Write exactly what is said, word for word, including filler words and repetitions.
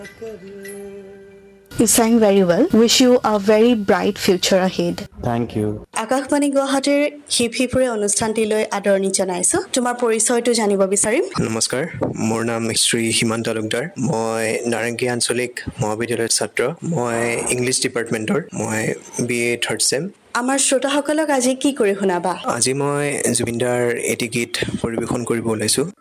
You sang very well. Wish you a very bright future ahead. Thank you. Akashvani গুৱাহাটীৰ heap হিপুৰে অনুষ্ঠানটিলৈ আদৰণি জনাইছো। তোমাৰ পৰিচয়টো জানিব বিচাৰিম। নমস্কাৰ, মোৰ নাম শ্ৰী হিমন্ত তালুকদাৰ। মই নাৰেংগী আঞ্চলিক মহাবিদ্যালয়ৰ ছাত্ৰ। মই ইংলিছ ডিপাৰ্টমেণ্টৰ। মই বি এ থাৰ্ড ছেম। আমাৰ শ্ৰোতাসকলক আজি কি কৰি শুনাবা? আজি মই জুবিনদাৰ এটি গীত পৰিৱেশন কৰিব ওলাইছো।